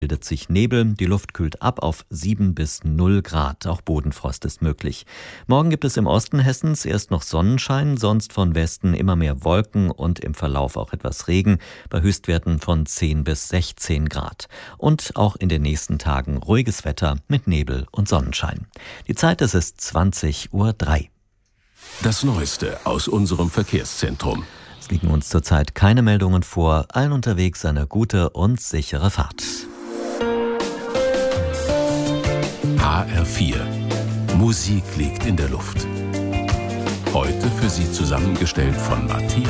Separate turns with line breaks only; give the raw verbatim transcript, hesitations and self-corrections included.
bildet sich Nebel, die Luft kühlt ab auf sieben bis null Grad, auch Bodenfrost ist möglich. Morgen gibt es im Osten Hessens erst noch Sonnenschein, sonst von Westen immer mehr Wolken und im Verlauf auch etwas Regen, bei Höchstwerten von zehn bis sechzehn Grad. Und auch in den nächsten Tagen ruhiges Wetter mit Nebel und Sonnenschein. Die Zeit, es ist zwanzig Uhr drei.
Das Neueste aus unserem Verkehrszentrum.
Es liegen uns zurzeit keine Meldungen vor, allen unterwegs eine gute und sichere Fahrt.
H R vier. Musik liegt in der Luft. Heute für Sie zusammengestellt von Matthias